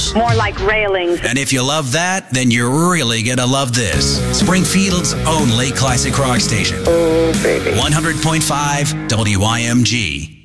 rails. More like railings. And if you love that, then you're really gonna love this. Springfield's only classic rock station. Oh, baby. 100.5 WIMG.